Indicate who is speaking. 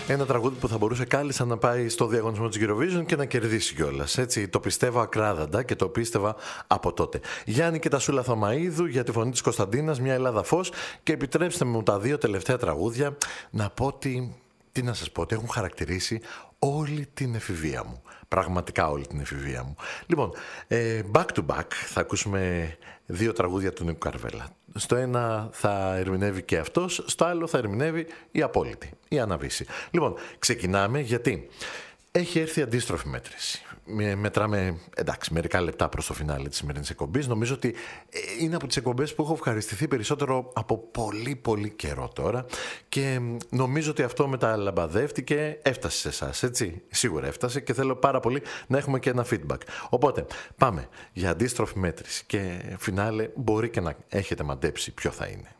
Speaker 1: Ένα τραγούδι που θα μπορούσε κάλλιστα να πάει στο διαγωνισμό της Eurovision και να κερδίσει κιόλας. Έτσι, το πιστεύω ακράδαντα και το πίστευα από τότε. Γιάννη και τα Σούλα Θωμαΐδου για τη φωνή της Κωνσταντίνας, Μια Ελλάδα φως. Και επιτρέψτε μου τα δύο τελευταία τραγούδια να πω ότι, τι να σας πω, ότι έχουν χαρακτηρίσει όλη την εφηβεία μου. Πραγματικά όλη την εφηβεία μου. Λοιπόν, back to back θα ακούσουμε δύο τραγούδια του Νίκου Καρβέλα. Στο ένα θα ερμηνεύει και αυτός, στο άλλο θα ερμηνεύει η Απόλυτη, η Αναβίση. Λοιπόν, ξεκινάμε γιατί έχει έρθει αντίστροφη μέτρηση. Μετράμε, εντάξει, μερικά λεπτά προς το φινάλε της σημερινής εκπομπής. Νομίζω ότι είναι από τις εκπομπές που έχω ευχαριστηθεί περισσότερο από πολύ πολύ καιρό τώρα και νομίζω ότι αυτό μεταλαμπαδεύτηκε, έφτασε σε εσάς, έτσι. Σίγουρα έφτασε και θέλω πάρα πολύ να έχουμε και ένα feedback. Οπότε πάμε για αντίστροφη μέτρηση και φινάλε μπορεί και να έχετε μαντέψει ποιο θα είναι.